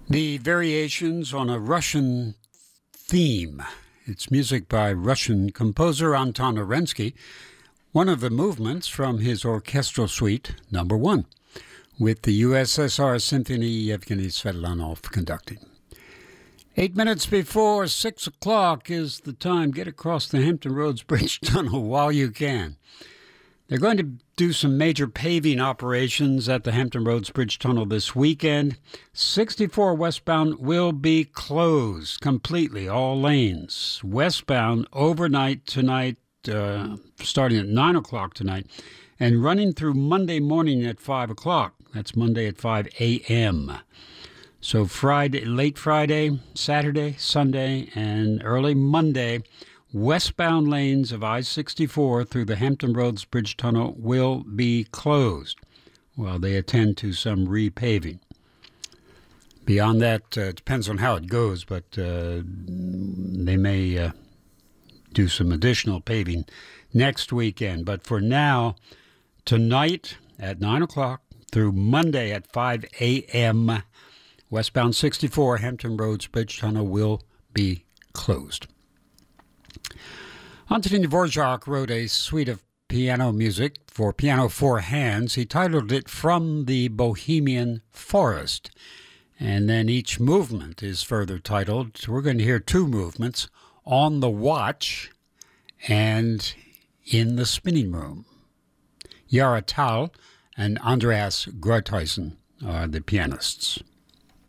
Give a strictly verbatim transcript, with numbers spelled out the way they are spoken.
The Variations on a Russian Theme. It's music by Russian composer Anton Arensky, one of the movements from his orchestral suite, number one, with the U S S R Symphony Yevgeny Svetlanov conducting. Eight minutes before six o'clock is the time. Get across the Hampton Roads Bridge Tunnel while you can. They're going to do some major paving operations at the Hampton Roads Bridge Tunnel this weekend. sixty-four westbound will be closed completely, all lanes. Westbound overnight tonight, uh, starting at nine o'clock tonight, and running through Monday morning at five o'clock. That's Monday at five a.m. So Friday, late Friday, Saturday, Sunday, and early Monday, westbound lanes of I sixty-four through the Hampton Roads Bridge Tunnel will be closed while they attend to some repaving. Beyond that, uh, it depends on how it goes, but uh, they may uh, do some additional paving next weekend. But for now, tonight at nine o'clock through Monday at five a.m., westbound sixty-four Hampton Roads Bridge Tunnel will be closed. Antonin Dvorak wrote a suite of piano music for piano four hands. He titled it From the Bohemian Forest. And then each movement is further titled. So we're going to hear two movements, On the Watch and In the Spinning Room. Yara Tal and Andreas Grothuysen are the pianists.